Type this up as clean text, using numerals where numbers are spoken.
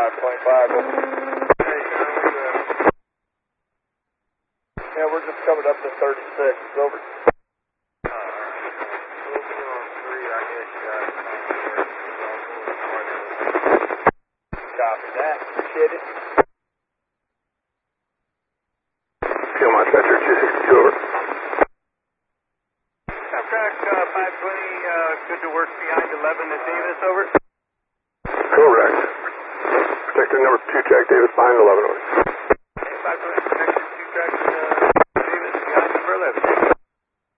525. Yeah, we're just coming up to 36. Over. Copy that. Appreciate it. Feel my Cedric 262 over. Track 520, good to work behind 11 at Davis, over. Correct. Protector number 2, Jack Davis behind 11 over. 520, protector 2, track Davis behind number 11.